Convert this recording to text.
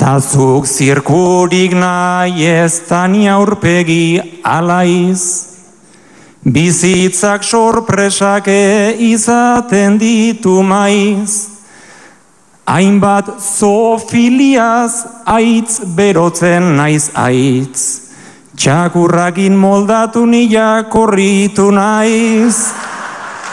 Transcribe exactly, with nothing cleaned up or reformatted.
Tazuk zirkurik nahi ez tani aurpegi alaiz. Bizitzak sorpresake izaten ditu maiz. Hainbat zoofiliaz aitz berotzen naiz aitz. Txakurrakin moldatu nila korritu naiz.